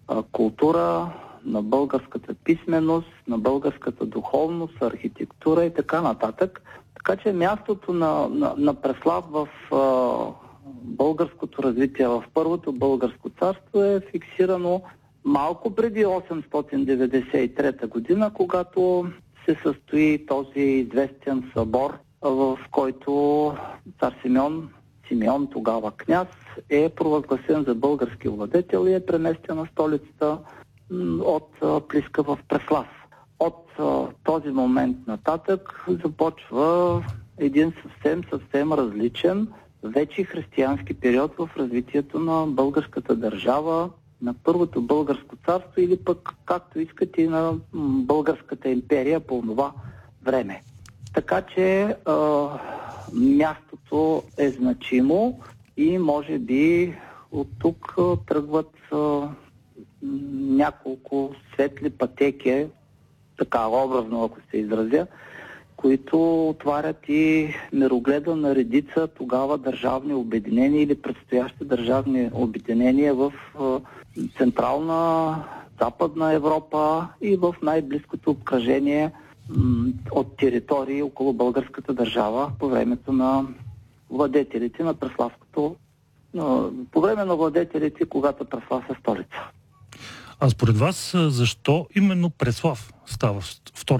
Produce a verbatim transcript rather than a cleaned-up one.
а, култура, на българската писменост, на българската духовност, архитектура и така нататък. Така че мястото на, на, на Преслав в а, българското развитие, в първото българско царство е фиксирано малко преди осемстотин деветдесет и трета година, когато се състои този известен събор, в който цар Симеон, Симеон тогава княз, е провъзгласен за български владетел и е преместен на столицата от Плиска в Преслав. От а, този момент нататък започва един съвсем, съвсем различен, вече християнски период в развитието на българската държава, на първото българско царство или пък, както искате, и на българската империя по това време. Така че а, мястото е значимо и може би от тук а, тръгват а, няколко светли пътеки, така образно, ако се изразя, които отварят и мирогледа на редица тогава държавни обединения или предстоящи държавни обединения в Централна, Западна Европа и в най-близкото обкръжение от територии около българската държава по времето на владетелите на Преславското, по време на владетелите, когато Преслав е столица. А според вас, защо именно Преслав става втора